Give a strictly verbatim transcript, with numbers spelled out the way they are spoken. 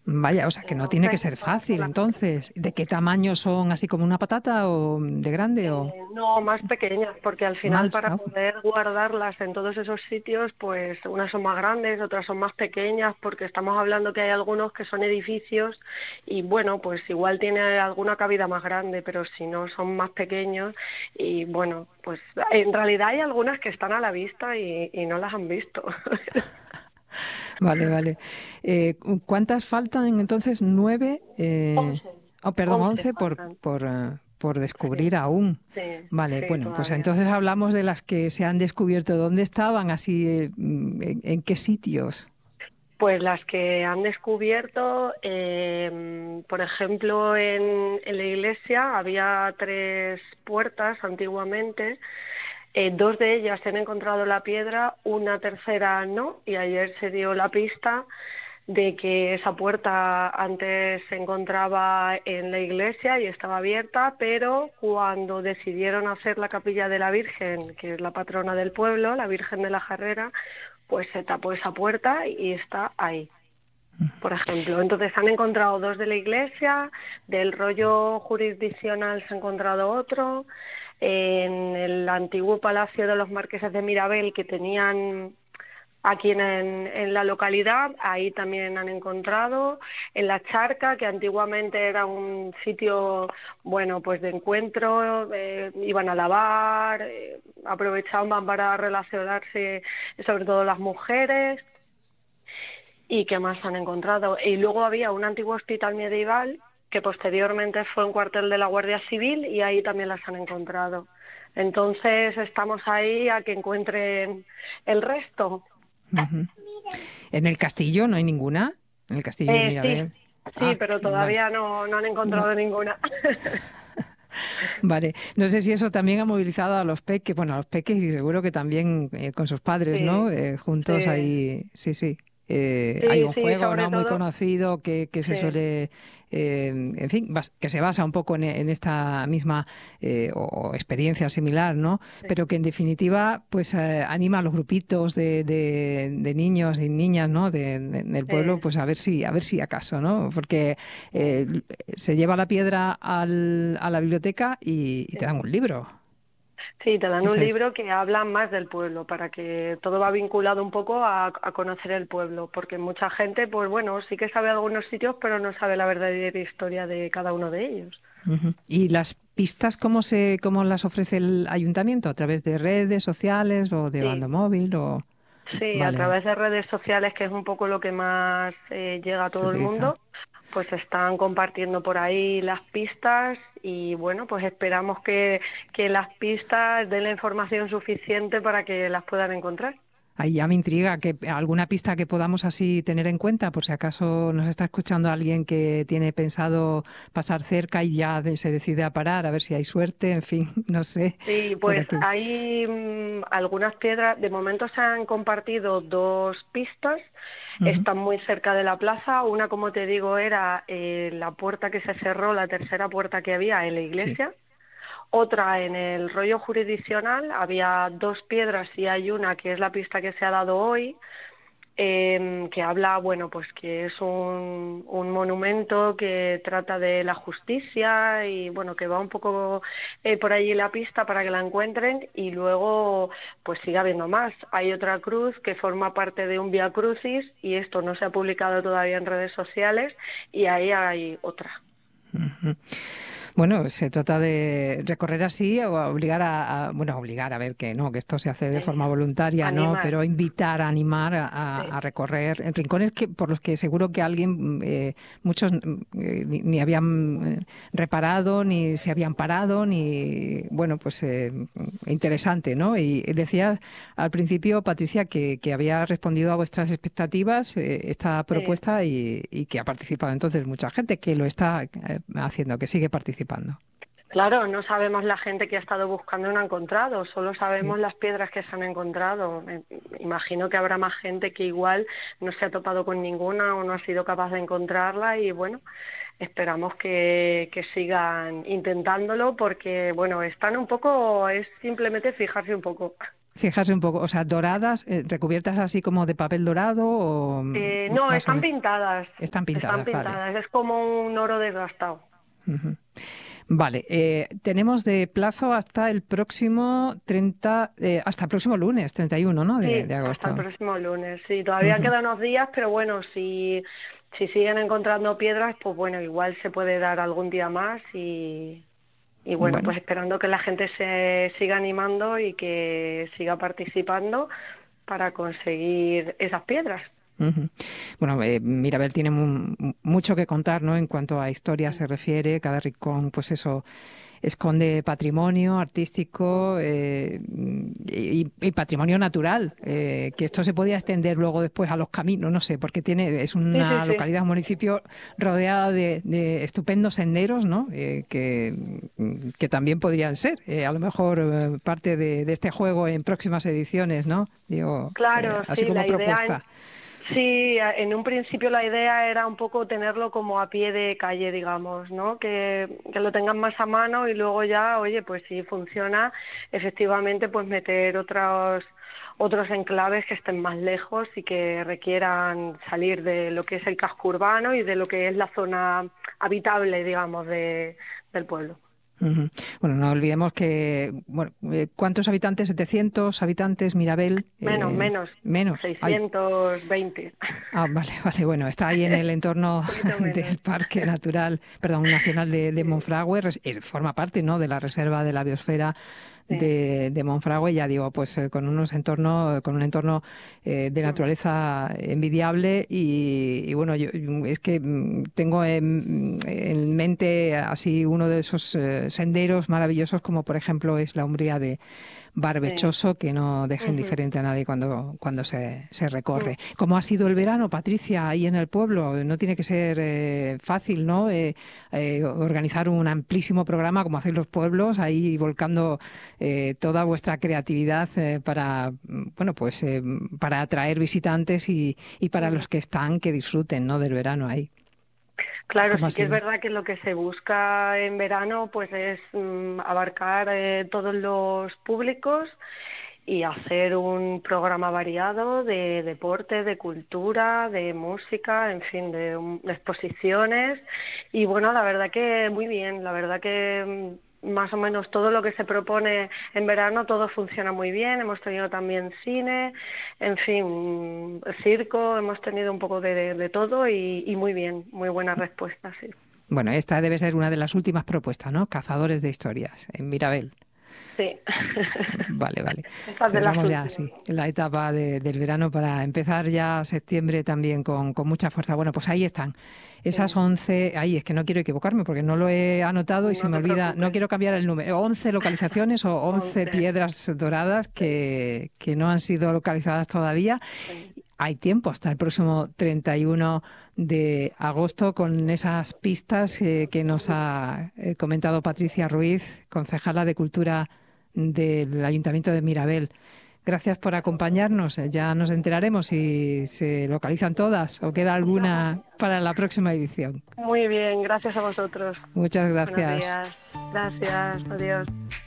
Vaya, o sea que no tiene que Entonces, ser todas fácil, las entonces. ¿De qué tamaño son? ¿Así como una patata o de grande o Eh, no, más pequeñas, porque al final más? para ¿No? poder guardarlas en todos esos sitios, pues unas son más grandes, otras son más pequeñas, porque estamos hablando que hay algunos que son edificios y bueno, pues igual tiene alguna cabida más grande, pero si no son más pequeños y bueno, pues en realidad hay algunas que están a la vista y, y no las han visto. Vale, vale. Eh, cu- ¿cuántas faltan entonces? Nueve, eh, Once, oh, perdón, once once por, faltan. por, eh, por Sí, descubrir aún. sí, Vale, sí, bueno, pues todavía. entonces hablamos de las que se han descubierto. ¿Dónde estaban? Así, eh, mm, en, en qué sitios? Pues las que han descubierto, em, por ejemplo, en, en la iglesia había tres puertas antiguamente, eh, dos de ellas se han encontrado la piedra, una tercera no, y ayer se dio la pista de que esa puerta antes se encontraba en la iglesia y estaba abierta, pero cuando decidieron hacer la capilla de la Virgen, que es la patrona del pueblo, la Virgen de la Jarrera, pues se tapó esa puerta y está ahí, por ejemplo. Entonces han encontrado dos de la iglesia, del rollo jurisdiccional se ha encontrado otro, en el antiguo palacio de los marqueses de Mirabel que tenían aquí en, en la localidad, ahí también han encontrado, en la charca, que antiguamente era un sitio, bueno, pues de encuentro, eh, iban a lavar, eh, aprovechaban para relacionarse, sobre todo las mujeres. ¿Y qué más han encontrado? Y luego había un antiguo hospital medieval que posteriormente fue un cuartel de la Guardia Civil y ahí también las han encontrado. Entonces estamos ahí a que encuentren el resto. Ujú. ¿En el castillo no hay ninguna? En el castillo de Eh, sí, Mirabel. sí, Ah, pero vale. todavía no, no han No, encontrado ninguna. vale. No sé si eso también ha movilizado a los peques, bueno, a los peques y seguro que también eh, con sus padres, ¿no? Sí, Eh, sí, juntos ahí, sí, sí. Eh, hay sí, un sí, juego, sobre ¿no? Muy todo, conocido que, que se sí, suele, eh, en fin, bas- que se basa un poco en, en esta misma eh, o, o experiencia similar, ¿no? sí, Pero que en definitiva, pues eh, anima a los grupitos de, de- de niños y niñas, ¿no? De- de- del sí, pueblo, pues a ver si, a ver si acaso, ¿no? Porque sí, eh, se lleva la piedra al- a la biblioteca y, y te sí. dan un libro. Sí, te dan un Esa es. libro que habla más del pueblo, para que todo va vinculado un poco a, a conocer el pueblo, porque mucha gente, pues bueno, sí que sabe algunos sitios, pero no sabe la verdadera historia de cada uno de ellos. Ujú. ¿Y las pistas cómo se, cómo las ofrece el ayuntamiento? ¿A través de redes sociales o de banda Sí, móvil? O... sí, a Vale, vale. través de redes sociales, que es un poco lo que más eh, llega a Se todo el utiliza. mundo, pues están compartiendo por ahí las pistas y bueno, pues esperamos que, que las pistas den la información suficiente para que las puedan encontrar. Ahí ya me intriga que alguna pista que podamos así tener en cuenta, por si acaso nos está escuchando alguien que tiene pensado pasar cerca y ya de- se decide a parar, a ver si hay suerte, en fin, no sé, Sí, por pues aquí. hay mm, algunas piedras, de momento se han compartido dos pistas, Ujú. están muy cerca de la plaza, una como te digo era eh, la puerta que se cerró, la tercera puerta que había en la Sí. iglesia, otra en el rollo jurisdiccional, había dos piedras y hay una que es la pista que se ha dado hoy, em, que habla, bueno, pues que es un, un monumento que trata de la justicia y, bueno, que va un poco eh, por allí la pista para que la encuentren y luego, pues sigue habiendo más. Hay otra cruz que forma parte de un Vía Crucis y esto no se ha publicado todavía en redes sociales y ahí hay otra. Ujú. Bueno, se trata de recorrer así o obligar a, a- bueno, obligar a ver que no, que esto se hace de Eh, forma voluntaria, ¿no? animar. Pero invitar, a animar a, a- Sí, a recorrer en rincones que por los que seguro que alguien, mm, eh, muchos mm, eh, ni, ni habían eh, reparado, ni se habían parado, ni bueno, pues eh, interesante, ¿no? Y decías al principio, Patricia, que, que había respondido a vuestras expectativas eh, esta sí. propuesta y, y que ha participado entonces mucha gente que lo está eh, haciendo, que sigue participando. Claro, no sabemos la gente que ha estado buscando y no ha encontrado, solo Sí. sabemos las piedras que se han encontrado. Eh, Imagino que habrá más gente que igual no se ha topado con ninguna o no ha sido capaz de encontrarla y bueno, esperamos que, que sigan intentándolo porque bueno, están un poco, es simplemente fijarse un poco. Fijarse un poco, o sea, doradas, eh, recubiertas así como de papel dorado o Eh, no, están pintadas. Están pintadas, Están pintadas, vale. es como un oro desgastado. Uh-huh. Vale, eh, tenemos de plazo hasta el próximo treinta, eh, hasta el próximo lunes, treinta y uno, ¿no? De, Sí, de agosto. hasta el próximo lunes. Sí, todavía Uh-huh. quedan unos días, pero bueno, si, si siguen encontrando piedras, pues bueno, igual se puede dar algún día más y, y bueno, Bueno. pues esperando que la gente se siga animando y que siga participando para conseguir esas piedras. Uh-huh. Bueno, eh, Mirabel tiene mu- mucho que contar, ¿no? En cuanto a historia se refiere, cada rincón, pues eso, esconde patrimonio artístico eh, y, y patrimonio natural, eh, que esto se podía extender luego después a los caminos, no sé, porque tiene es Sí, sí, una sí. localidad, un municipio rodeada de, de estupendos senderos, ¿no? Eh, que, que también podrían ser, eh, a lo mejor, eh, parte de, de este juego en próximas ediciones, ¿no? Digo, eh, Claro, así sí, como la idea en, propuesta. sí, a- en un principio la idea era un poco tenerlo como a pie de calle, digamos, ¿no? Que, que lo tengan más a mano y luego ya, oye, pues si funciona, efectivamente, pues meter otros otros enclaves que estén más lejos y que requieran salir de lo que es el casco urbano y de lo que es la zona habitable, digamos, de, del pueblo. Ujú. Bueno, no olvidemos que, bueno, eh, ¿cuántos habitantes? ¿setecientos habitantes, Mirabel? Menos, Eh, menos, menos. Ay. seiscientos veinte, Ah, vale, vale. Bueno, está ahí en el entorno un poquito menos. del Parque Natural, perdón, Nacional de, de Sí, Monfragüe. res- es- forma parte, ¿no?, de la Reserva de la Biosfera sí. de, de Monfragüe. Ya digo, pues eh, con unos entornos, con un entorno eh, de Mm, naturaleza envidiable y, y bueno, yo es que mm, tengo en, en mente así uno de esos eh, senderos maravillosos como por ejemplo es la Umbría de sí. Barbechoso, que no deja Ujú, indiferente a nadie cuando, cuando se, se mm. recorre. ¿Cómo ha sido el verano, Patricia, ahí en el pueblo? No tiene que ser eh, fácil, ¿no? Eh, eh, organizar un amplísimo programa como hacen los pueblos, ahí volcando eh, toda vuestra creatividad eh, para, mm, bueno, pues eh, para atraer visitantes y, y para Ujú. los que están, que disfruten, ¿no?, del verano ahí. Claro, ¿Cómo ha sí que es sido? verdad que lo que se busca en verano pues es mm, abarcar eh, todos los públicos y hacer un programa variado de deporte, de cultura, de música, en fin, de, un- de exposiciones. Y bueno, la verdad que muy bien, la verdad que mm, más o menos todo lo que se propone en verano, todo funciona muy bien. Hemos tenido también cine, en fin, mm, circo, hemos tenido un poco de, de- de todo y, y muy bien, muy buena respuesta, sí. Bueno, esta debe ser una de las últimas propuestas, ¿no? Cazadores de historias, en Mirabel. Sí, Vale, vale. esta es de las Cerramos ya, últimas. sí, la etapa de- del verano para empezar ya septiembre también con, con mucha fuerza. Bueno, pues ahí están. Esas Sí, once, ahí es que no quiero equivocarme porque no lo he anotado y se no me te olvida, no preocupes. quiero cambiar el número. Once localizaciones o once Once. piedras doradas Sí, que, que no han sido localizadas todavía. sí. Hay tiempo hasta el próximo treinta y uno de agosto con esas pistas eh, que nos ha eh, comentado Patricia Ruiz, concejala de Cultura del Ayuntamiento de Mirabel. Gracias por acompañarnos. Eh, Ya nos enteraremos si se localizan todas o queda alguna para la próxima edición. Muy bien, gracias a vosotros. Muchas Buenos gracias. días. Gracias, adiós.